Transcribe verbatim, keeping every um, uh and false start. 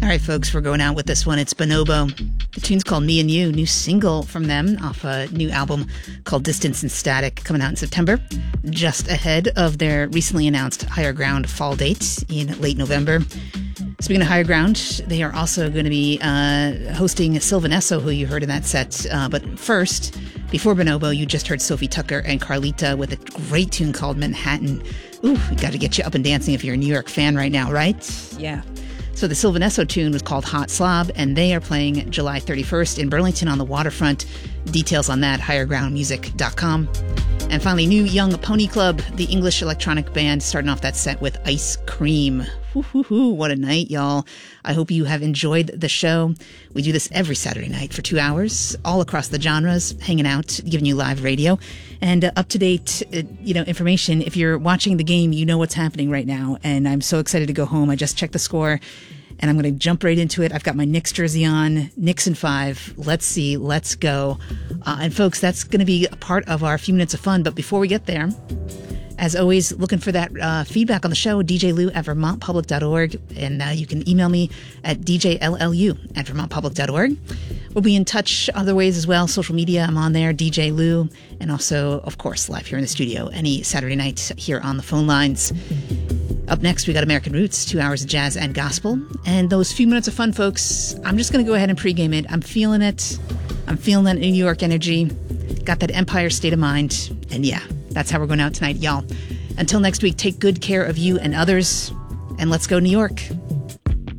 right, folks, we're going out with this one. It's Bonobo. The tune's called Me and You, new single from them off a new album called Distance and Static, coming out in September, just ahead of their recently announced Higher Ground fall date in late November. Speaking of Higher Ground, they are also going to be uh, hosting Sylvanesso, who you heard in that set. Uh, but first, before Bonobo, you just heard Sophie Tucker and Carlita with a great tune called Manhattan. Ooh, we got to get you up and dancing if you're a New York fan right now, right? Yeah. So the Sylvanesso tune was called Hot Slob, and they are playing July thirty-first in Burlington on the waterfront. Details on that, higher ground music dot com. And finally, new Young Pony Club, the English electronic band, starting off that set with Ice Cream. Woo-hoo-hoo, what a night, y'all. I hope you have enjoyed the show. We do this every Saturday night for two hours, all across the genres, hanging out, giving you live radio and uh, up-to-date uh, you know, information. If you're watching the game, you know what's happening right now, and I'm so excited to go home. I just checked the score, and I'm going to jump right into it. I've got my Knicks jersey on, Knicks in five. Let's see, let's go. Uh, and folks, that's going to be a part of our few minutes of fun, but before we get there, as always, looking for that uh, feedback on the show, d j lou at vermont public dot org. And uh, you can email me at d j l l u at vermont public dot org. We'll be in touch other ways as well. Social media, I'm on there, D J Lou. And also, of course, live here in the studio any Saturday night here on the phone lines. Up next, we got American Roots, two hours of jazz and gospel. And those few minutes of fun, folks, I'm just going to go ahead and pregame it. I'm feeling it. I'm feeling that New York energy. Got that Empire state of mind. And yeah, that's how we're going out tonight, y'all. Until next week, take good care of you and others. And let's go, New York.